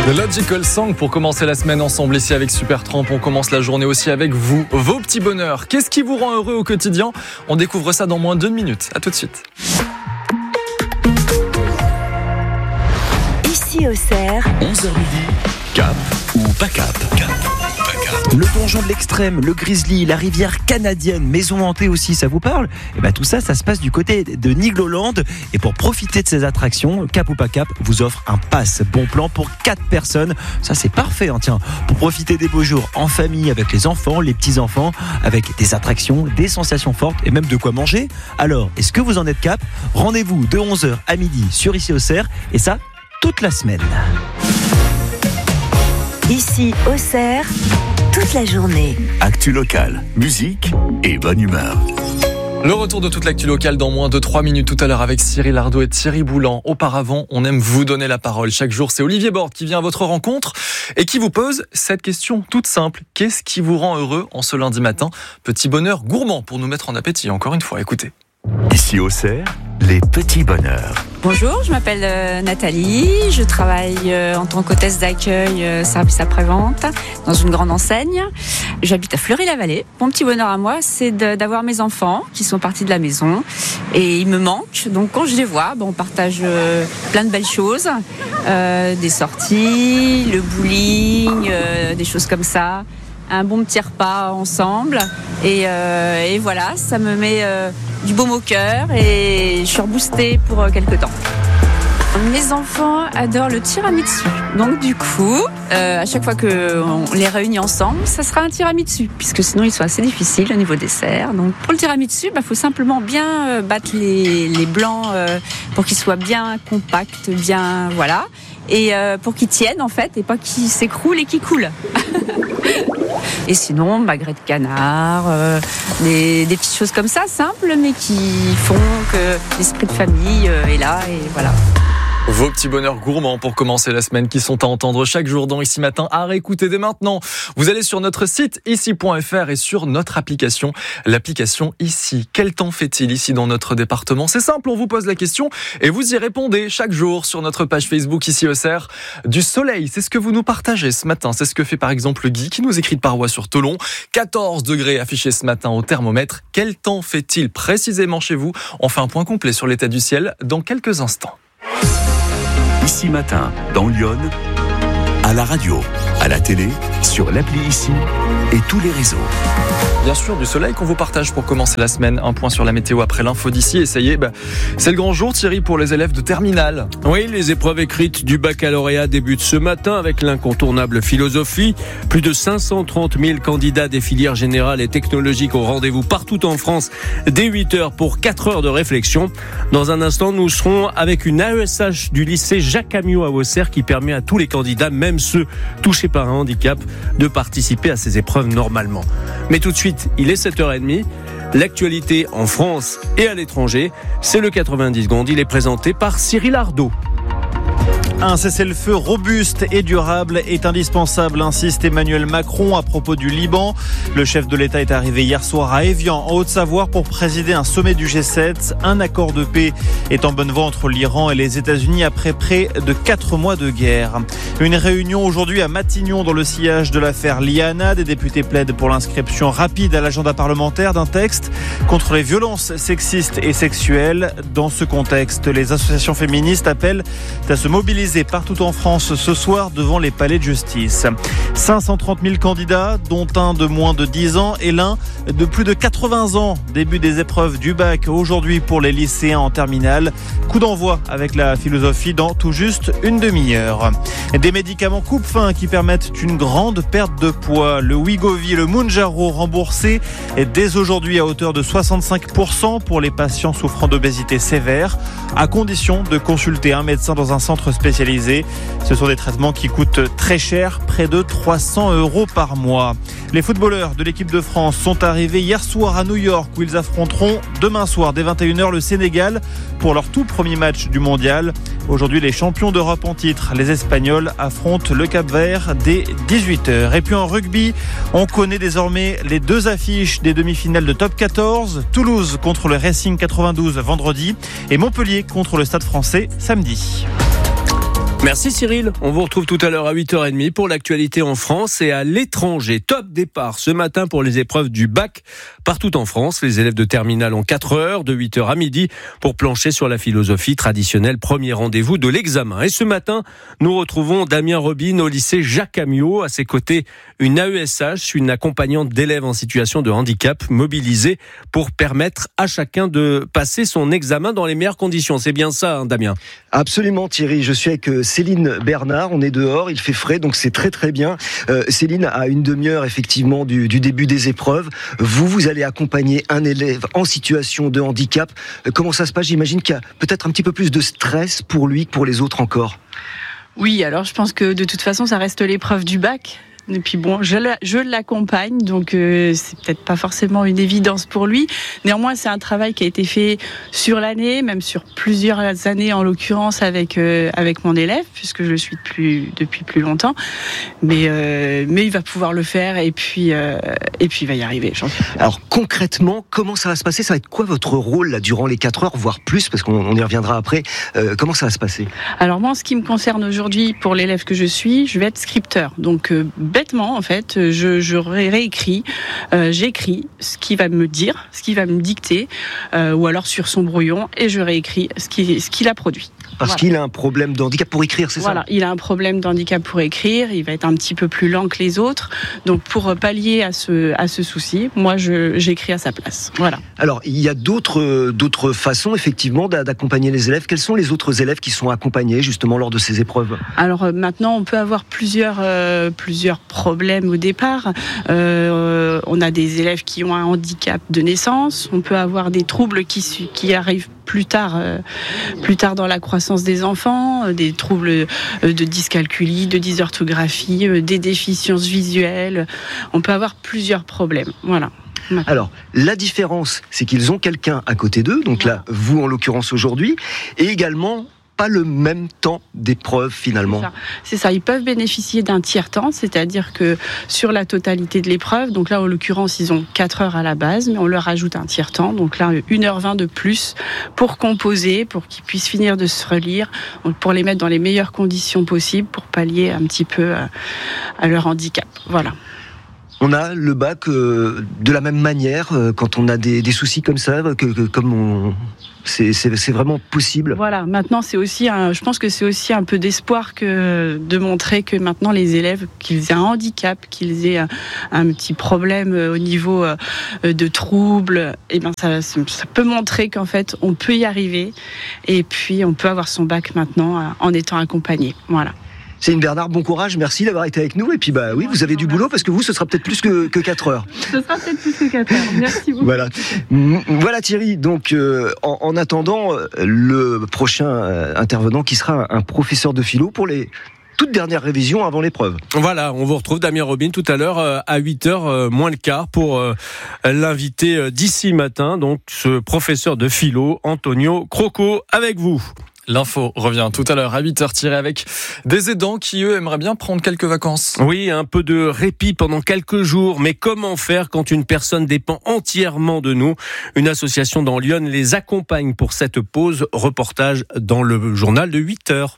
The Logical Song pour commencer la semaine ensemble ici avec Supertramp. On commence la journée aussi avec vous, vos petits bonheurs. Qu'est-ce qui vous rend heureux au quotidien ? On découvre ça dans moins de 2 minutes. À tout de suite. Ici Auxerre, 11h midi, cap ou pas cap. Le donjon de l'extrême, le grizzly, la rivière canadienne, maison hantée aussi, ça vous parle ? Et bien tout ça, ça se passe du côté de Nigloland. Et pour profiter de ces attractions, Cap ou pas Cap vous offre un pass bon plan pour 4 personnes. Ça c'est parfait, hein, tiens, pour profiter des beaux jours en famille avec les enfants, les petits-enfants, avec des attractions, des sensations fortes et même de quoi manger. Alors, est-ce que vous en êtes cap ? Rendez-vous de 11h à midi sur Ici Auxerre, et ça, toute la semaine. ici Auxerre, toute la journée. Actu locale, musique et bonne humeur. Le retour de toute l'actu locale dans moins de 3 minutes tout à l'heure avec Cyril Ardo et Thierry Boulan. Auparavant, on aime vous donner la parole. Chaque jour, c'est Olivier Borde qui vient à votre rencontre et qui vous pose cette question toute simple. Qu'est-ce qui vous rend heureux en ce lundi matin ? Petit bonheur gourmand pour nous mettre en appétit. Encore une fois, écoutez. Ici Auxerre, les petits bonheurs. Bonjour, je m'appelle Nathalie, je travaille en tant qu'hôtesse d'accueil service après-vente dans une grande enseigne. J'habite à Fleury-la-Vallée. Mon petit bonheur à moi, c'est d'avoir mes enfants qui sont partis de la maison et ils me manquent. Donc quand je les vois, on partage plein de belles choses, des sorties, le bowling, des choses comme ça. Un bon petit repas ensemble et voilà, ça me met du baume au cœur et je suis reboostée pour quelques temps. Mes enfants adorent le tiramisu, donc du coup, à chaque fois qu'on les réunit ensemble, ça sera un tiramisu, puisque sinon ils sont assez difficiles au niveau dessert. Donc pour le tiramisu, faut simplement bien battre les blancs pour qu'ils soient bien compacts, bien voilà, et pour qu'ils tiennent en fait, et pas qu'ils s'écroulent et qu'ils coulent. Et sinon, magret de canard, des petites choses comme ça, simples, mais qui font que l'esprit de famille est là, et voilà. Vos petits bonheurs gourmands pour commencer la semaine qui sont à entendre chaque jour dans Ici Matin, à réécouter dès maintenant. Vous allez sur notre site ici.fr et sur notre application, l'application Ici. Quel temps fait-il ici dans notre département ? C'est simple, on vous pose la question et vous y répondez chaque jour sur notre page Facebook Ici Auxerre. Du soleil, c'est ce que vous nous partagez ce matin. C'est ce que fait par exemple Guy qui nous écrit de Parois sur Tholon. 14 degrés affichés ce matin au thermomètre. Quel temps fait-il précisément chez vous ? On fait un point complet sur l'état du ciel dans quelques instants. Ici Matin, dans Lyon, à la radio, à la télé, sur l'appli Ici et tous les réseaux. Bien sûr, du soleil qu'on vous partage pour commencer la semaine. Un point sur la météo après l'info d'ici. Et ça y est, c'est le grand jour, Thierry, pour les élèves de terminale. Oui, les épreuves écrites du baccalauréat débutent ce matin avec l'incontournable philosophie. Plus de 530 000 candidats des filières générales et technologiques au rendez-vous partout en France dès 8 heures pour 4 heures de réflexion. Dans un instant, nous serons avec une AESH du lycée Jacques Amiot à Auxerre qui permet à tous les candidats, même ceux touchés par un handicap, de participer à ces épreuves normalement. Mais tout de suite, il est 7h30. L'actualité en France et à l'étranger, c'est le 90 secondes. Il est présenté par Cyril Ardo. Un cessez-le-feu robuste et durable est indispensable, insiste Emmanuel Macron à propos du Liban. Le chef de l'État est arrivé hier soir à Évian, en Haute-Savoie, pour présider un sommet du G7. Un accord de paix est en bonne voie entre l'Iran et les États-Unis après près de 4 mois de guerre. Une réunion aujourd'hui à Matignon dans le sillage de l'affaire Liana. Des députés plaident pour l'inscription rapide à l'agenda parlementaire d'un texte contre les violences sexistes et sexuelles. Dans ce contexte, les associations féministes appellent à se mobiliser partout en France ce soir devant les palais de justice. 530 000 candidats, dont un de moins de 10 ans et l'un de plus de 80 ans. Début des épreuves du bac aujourd'hui pour les lycéens en terminale. Coup d'envoi avec la philosophie dans tout juste une demi-heure. Des médicaments coupe-faim qui permettent une grande perte de poids. Le Wegovy et le Mounjaro remboursés dès aujourd'hui à hauteur de 65% pour les patients souffrant d'obésité sévère, à condition de consulter un médecin dans un centre spécialisé. Ce sont des traitements qui coûtent très cher, près de 300 € par mois. Les footballeurs de l'équipe de France sont arrivés hier soir à New York où ils affronteront demain soir dès 21h le Sénégal pour leur tout premier match du mondial. Aujourd'hui, les champions d'Europe en titre, les Espagnols, affrontent le Cap-Vert dès 18h. Et puis en rugby, on connaît désormais les 2 affiches des demi-finales de Top 14. Toulouse contre le Racing 92 vendredi et Montpellier contre le Stade Français samedi. Merci Cyril, on vous retrouve tout à l'heure à 8h30 pour l'actualité en France et à l'étranger. Top départ ce matin pour les épreuves du bac partout en France. Les élèves de terminale ont 4 heures de 8h à midi pour plancher sur la philosophie traditionnelle, premier rendez-vous de l'examen. Et ce matin, nous retrouvons Damien Robin au lycée Jacques Amiot. À ses côtés, une AESH, une accompagnante d'élèves en situation de handicap, mobilisée pour permettre à chacun de passer son examen dans les meilleures conditions. C'est bien ça, hein, Damien ? Absolument Thierry, je suis avec Céline Bernard, on est dehors, il fait frais donc c'est très très bien. Céline, à une demi-heure effectivement du début des épreuves, vous allez accompagner un élève en situation de handicap. Comment ça se passe ? J'imagine qu'il y a peut-être un petit peu plus de stress pour lui que pour les autres encore. Oui, alors je pense que de toute façon ça reste l'épreuve du bac. Et puis bon, je l'accompagne, donc c'est peut-être pas forcément une évidence pour lui. Néanmoins, c'est un travail qui a été fait sur l'année, même sur plusieurs années en l'occurrence avec mon élève, puisque je le suis depuis plus longtemps. Mais il va pouvoir le faire et puis il va y arriver. Alors concrètement, comment ça va se passer ? Ça va être quoi votre rôle là durant les 4 heures, voire plus, parce qu'on y reviendra après. Comment ça va se passer ? Alors moi, en ce qui me concerne aujourd'hui, pour l'élève que je suis, je vais être scripteur. Donc bêtement, en fait, je réécris, j'écris ce qu'il va me dire, ce qu'il va me dicter, ou alors sur son brouillon, et je réécris ce qu'il a produit. Parce qu'il a un problème de handicap pour écrire, c'est ça ? Voilà, il a un problème de handicap pour écrire, il va être un petit peu plus lent que les autres. Donc pour pallier à ce souci, moi j'écris à sa place. Voilà. Alors, il y a d'autres façons effectivement d'accompagner les élèves. Quels sont les autres élèves qui sont accompagnés justement lors de ces épreuves ? Alors maintenant, on peut avoir plusieurs problèmes au départ. On a des élèves qui ont un handicap de naissance, on peut avoir des troubles qui arrivent plus tard dans la croissance des enfants, des troubles de dyscalculie, de dysorthographie, des déficiences visuelles. On peut avoir plusieurs problèmes. Voilà. Alors, la différence, c'est qu'ils ont quelqu'un à côté d'eux, donc là, vous en l'occurrence aujourd'hui, et également pas le même temps d'épreuve finalement. C'est ça, ils peuvent bénéficier d'un tiers-temps, c'est-à-dire que sur la totalité de l'épreuve, donc là en l'occurrence ils ont 4 heures à la base, mais on leur ajoute un tiers-temps, donc là 1h20 de plus pour composer, pour qu'ils puissent finir de se relire, pour les mettre dans les meilleures conditions possibles, pour pallier un petit peu à leur handicap. Voilà. On a le bac de la même manière quand on a des soucis comme ça, c'est vraiment possible. Voilà, maintenant je pense que c'est aussi un peu d'espoir que de montrer que maintenant les élèves, qu'ils aient un handicap, qu'ils aient un petit problème au niveau de troubles, et ben ça peut montrer qu'en fait on peut y arriver et puis on peut avoir son bac maintenant en étant accompagné. Voilà. Céline Bernard, bon courage, merci d'avoir été avec nous. Et puis oui, vous avez du boulot parce que ce sera peut-être plus que 4 heures. Ce sera peut-être plus que 4 heures, merci beaucoup. Voilà Thierry, donc en attendant le prochain intervenant qui sera un professeur de philo pour les toute dernière révision avant l'épreuve. Voilà, on vous retrouve Damien Robin tout à l'heure à 8h moins le quart pour l'inviter d'ici matin, donc ce professeur de philo, Antonio Croco, avec vous. L'info revient tout à l'heure à 8h, avec des aidants qui, eux, aimeraient bien prendre quelques vacances. Oui, un peu de répit pendant quelques jours. Mais comment faire quand une personne dépend entièrement de nous ? Une association dans Lyon les accompagne pour cette pause. Reportage dans le journal de 8h.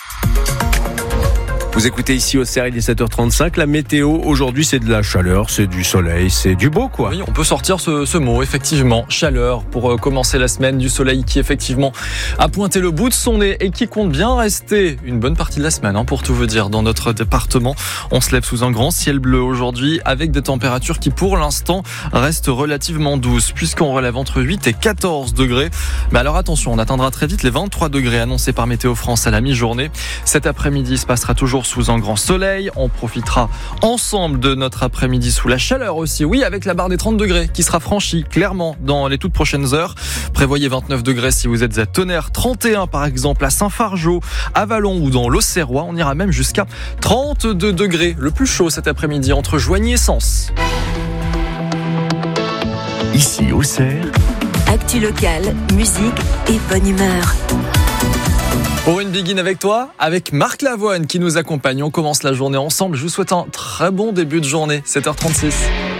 Vous écoutez ici au CER, il est 7h35. La météo, aujourd'hui, c'est de la chaleur, c'est du soleil, c'est du beau, quoi. Oui, on peut sortir ce mot, effectivement. Chaleur, pour commencer la semaine. Du soleil qui, effectivement, a pointé le bout de son nez et qui compte bien rester une bonne partie de la semaine, pour tout vous dire. Dans notre département, on se lève sous un grand ciel bleu aujourd'hui, avec des températures qui, pour l'instant, restent relativement douces, puisqu'on relève entre 8 et 14 degrés. Mais alors, attention, on atteindra très vite les 23 degrés annoncés par Météo France à la mi-journée. Cet après-midi se passera toujours sous un grand soleil. On profitera ensemble de notre après-midi sous la chaleur aussi. Oui, avec la barre des 30 degrés qui sera franchie clairement dans les toutes prochaines heures. Prévoyez 29 degrés si vous êtes à Tonnerre, 31 par exemple à Saint-Fargeau, à Vallon ou dans l'Auxerrois. On ira même jusqu'à 32 degrés. Le plus chaud cet après-midi entre Joigny et Sens. Ici au CER. Actu locale, musique et bonne humeur. Aurine Biguine avec toi, avec Marc Lavoine qui nous accompagne. On commence la journée ensemble. Je vous souhaite un très bon début de journée, 7h36.